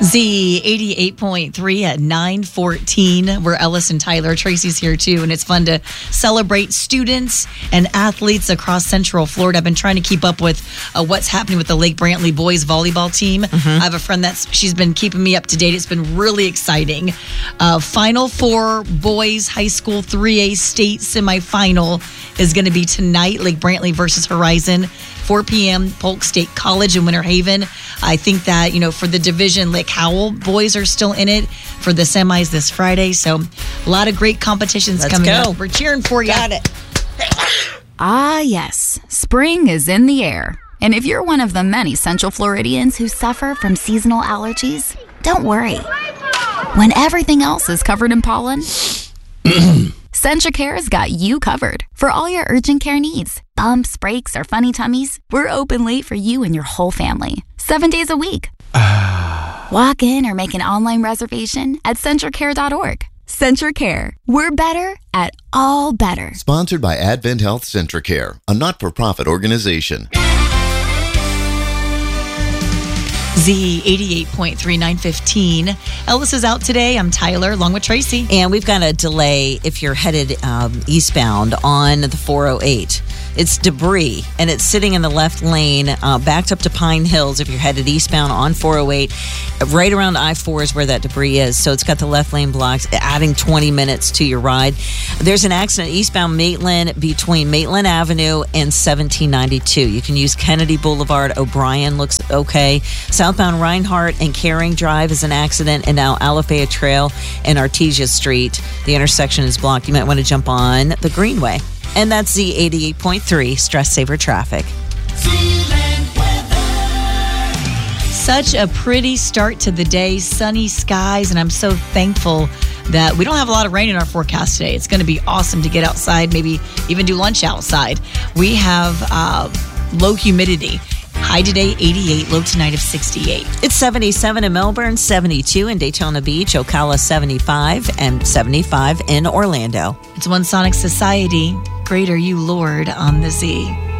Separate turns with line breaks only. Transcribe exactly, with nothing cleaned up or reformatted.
Z eighty-eight point three at nine fourteen. We're Ellis and Tyler. Tracy's here too, and it's fun to celebrate students and athletes across Central Florida. I've been trying to keep up with uh, what's happening with the Lake Brantley boys volleyball team. Mm-hmm. I have a friend that's she's been keeping me up to date. It's been really exciting. Uh, Final Four boys high school three A state semifinal is going to be tonight. Lake Brantley versus Horizon. four p.m. Polk State College in Winter Haven. I think that, you know, for the division, Lake Howell boys are still in it for the semis this Friday. So a lot of great competitions
Let's
coming
go.
up. We're cheering for you.
Got it.
Ah, yes. Spring is in the air. And if you're one of the many Central Floridians who suffer from seasonal allergies, don't worry. When everything else is covered in pollen, CentraCare's got you covered for all your urgent care needs. Bumps, breaks, or funny tummies, we're open late for you and your whole family. Seven days a week. Walk in or make an online reservation at CentraCare dot org. CentraCare. We're better at all better.
Sponsored by Advent Health CentraCare, a not-for-profit organization.
Z eighty-eight point three, nine fifteen. Ellis is out today. I'm Tyler, along with Tracy.
And we've got a delay if you're headed um, eastbound on the four oh eight. It's debris, and it's sitting in the left lane, uh, backed up to Pine Hills if you're headed eastbound on four oh eight. Right around I four is where that debris is, so it's got the left lane blocked, adding twenty minutes to your ride. There's an accident eastbound Maitland between Maitland Avenue and seventeen ninety-two. You can use Kennedy Boulevard. O'Brien looks okay. Southbound Reinhardt and Caring Drive is an accident, and now Alafaya Trail and Artesia Street. The intersection is blocked. You might want to jump on the Greenway. And that's Z eighty-eight point three, Stress Saver Traffic.
Such a pretty start to the day, sunny skies, and I'm so thankful that we don't have a lot of rain in our forecast today. It's going to be awesome to get outside, maybe even do lunch outside. We have uh, low humidity. High today, eighty-eight, low tonight of sixty-eight.
It's seventy-seven in Melbourne, seventy-two in Daytona Beach, Ocala seventy-five, and seventy-five in Orlando.
It's One Sonic Society. Great are you, Lord, on the Z.